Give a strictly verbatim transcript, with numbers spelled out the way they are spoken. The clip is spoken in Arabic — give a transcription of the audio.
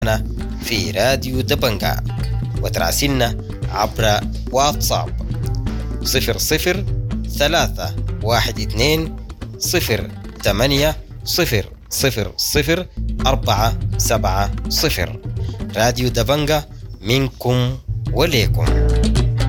في راديو دبنجا، وتراسلنا عبر واتساب صفر صفر ثلاثة واحد اثنين صفر ثمانية صفر صفر صفر أربعة سبعة صفر. راديو دبنجا، منكم وليكم.